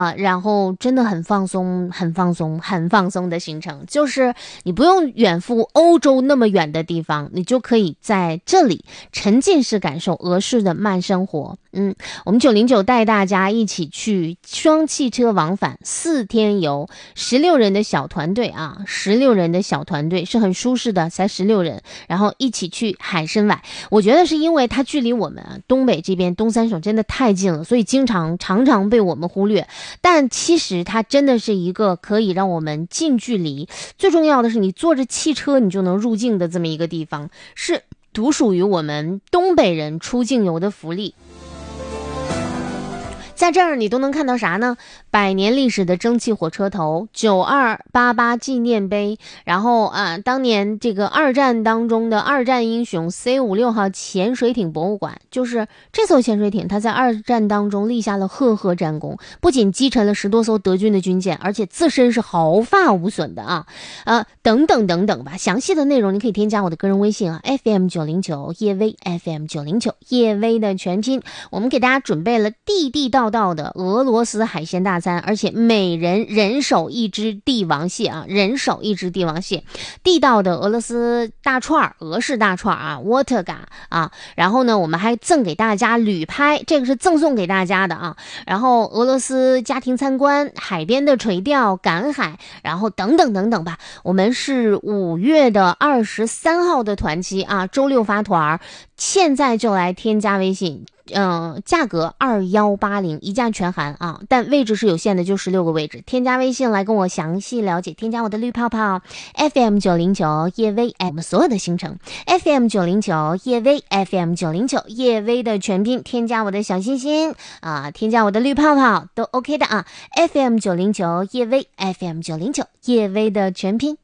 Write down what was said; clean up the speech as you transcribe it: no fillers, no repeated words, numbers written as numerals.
然后真的很放松，很放松，很放松的行程，就是你不用远赴欧洲那么远的地方，你就可以在这里沉浸式感受俄式的慢生活。我们909带大家一起去双汽车往返4天游，16人的小团队啊，16人的小团队是很舒适的，才16人，然后一起去海参崴。我觉得是因为它距离我们东北这边东三省真的太近了，所以常常被我们忽略。但其实它真的是一个可以让我们近距离，最重要的是你坐着汽车你就能入境的这么一个地方，是独属于我们东北人出境游的福利。在这儿你都能看到啥呢？100年历史的蒸汽火车头，9288纪念碑，然后当年这个二战当中的二战英雄 C56号潜水艇博物馆，就是这艘潜水艇它在二战当中立下了赫赫战功，不仅击沉了10多艘德军的军舰，而且自身是毫发无损的等等等等吧。详细的内容你可以添加我的个人微信FM909叶薇 FM909叶薇的全拼。我们给大家准备了地道的俄罗斯海鲜大餐，而且每人人手一只帝王蟹人手一只帝王蟹，地道的俄罗斯大串，俄式大串Vodka然后呢我们还赠给大家旅拍，这个是赠送给大家的然后俄罗斯家庭参观，海边的垂钓赶海，然后等等等等吧。我们是5月23号的团期周6发团，现在就来添加微信，价格2180，一价全含但位置是有限的，就16个位置。添加微信来跟我详细了解，添加我的绿泡泡 FM909叶薇，我们所有的行程 FM909叶薇 FM909叶薇的全拼，添加我的小心心添加我的绿泡泡都 OK 的FM909叶薇 FM909叶薇的全拼。